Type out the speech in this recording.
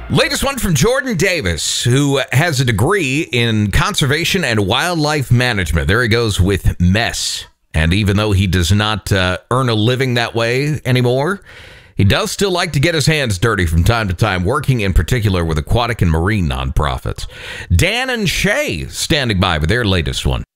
Latest one from Jordan Davis, who has a degree in conservation and wildlife management. There he goes with MESS. And even though he does not earn a living that way anymore, he does still like to get his hands dirty from time to time, working in particular with aquatic and marine nonprofits. Dan and Shay standing by with their latest one.